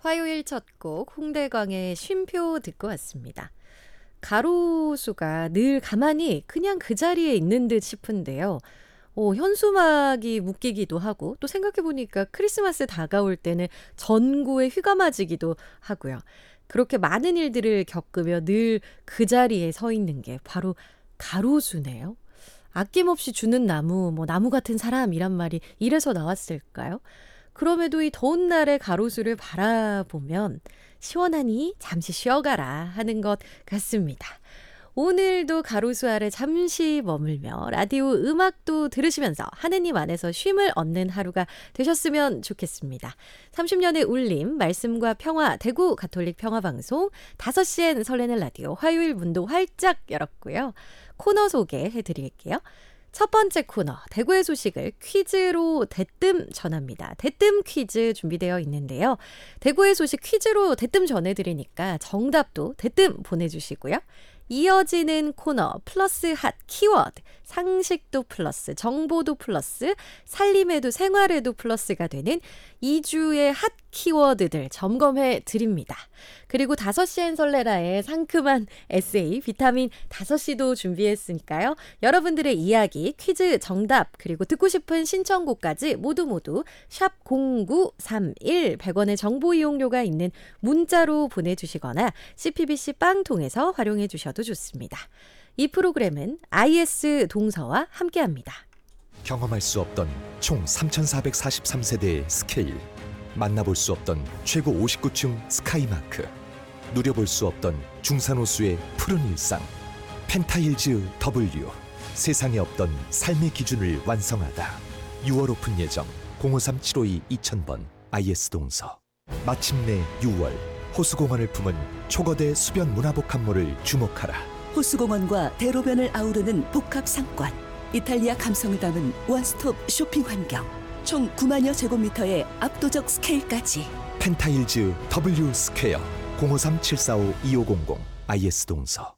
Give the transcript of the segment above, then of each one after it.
화요일 첫 곡 홍대광의 쉼표 듣고 왔습니다. 가로수가 늘 가만히 그냥 그 자리에 있는 듯 싶은데요. 현수막이 묶이기도 하고 또 생각해보니까 크리스마스 다가올 때는 전구에 휘가 맞이기도 하고요. 그렇게 많은 일들을 겪으며 늘 그 자리에 서 있는 게 바로 가로수네요. 아낌없이 주는 나무, 나무 같은 사람이란 말이 이래서 나왔을까요? 그럼에도 이 더운 날의 가로수를 바라보면 시원하니 잠시 쉬어가라 하는 것 같습니다. 오늘도 가로수 아래 잠시 머물며 라디오 음악도 들으시면서 하느님 안에서 쉼을 얻는 하루가 되셨으면 좋겠습니다. 30년의 울림, 말씀과 평화, 대구 가톨릭 평화방송 5시엔 설레는 라디오 화요일 문도 활짝 열었고요. 코너 소개해드릴게요. 첫 번째 코너, 대구의 소식을 퀴즈로 대뜸 전합니다. 대뜸 퀴즈 준비되어 있는데요. 대구의 소식 퀴즈로 대뜸 전해드리니까 정답도 대뜸 보내주시고요. 이어지는 코너 플러스 핫 키워드, 상식도 플러스, 정보도 플러스, 살림에도 생활에도 플러스가 되는 2주의 핫 키워드들 점검해 드립니다. 그리고 5시엔 설레라의 상큼한 에세이 비타민 5시도 준비했으니까요. 여러분들의 이야기, 퀴즈 정답, 그리고 듣고 싶은 신청곡까지 모두 샵 0931 100원의 정보 이용료가 있는 문자로 보내주시거나 CPBC 빵 통해서 활용해 주셔도 좋습니다. 이 프로그램은 IS 동서와 함께합니다. 경험할 수 없던 총 3,443세대의 스케일, 만나볼 수 없던 최고 59층 스카이마크, 누려볼 수 없던 중산호수의 푸른 일상, 펜타힐즈 W, 세상에 없던 삶의 기준을 완성하다. 6월 오픈 예정 053-752-2000번 IS 동서. 마침내 6월, 호수공원을 품은 초거대 수변 문화복합물을 주목하라. 호수공원과 대로변을 아우르는 복합 상권, 이탈리아 감성을 담은 원스톱 쇼핑 환경, 총 9만여 제곱미터의 압도적 스케일까지. 펜타힐즈 W 스퀘어 053-745-2500 IS 동서.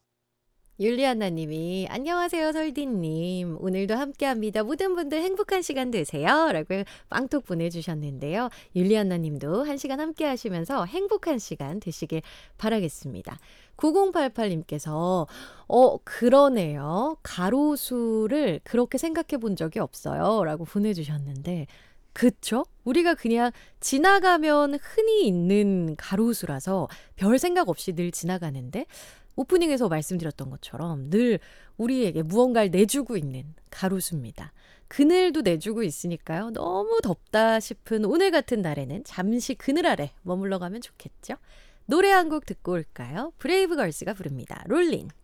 율리안나님이 안녕하세요 설디님, 오늘도 함께합니다. 모든 분들 행복한 시간 되세요 라고 빵톡 보내주셨는데요. 율리안나님도 1시간 함께 하시면서 행복한 시간 되시길 바라겠습니다. 9088님께서 그러네요. 가로수를 그렇게 생각해 본 적이 없어요 라고 보내주셨는데, 그쵸? 우리가 그냥 지나가면 흔히 있는 가로수라서 별 생각 없이 늘 지나가는데, 오프닝에서 말씀드렸던 것처럼 늘 우리에게 무언가를 내주고 있는 가로수입니다. 그늘도 내주고 있으니까요. 너무 덥다 싶은 오늘 같은 날에는 잠시 그늘 아래 머물러 가면 좋겠죠? 노래 한 곡 듣고 올까요? 브레이브걸스가 부릅니다. 롤린.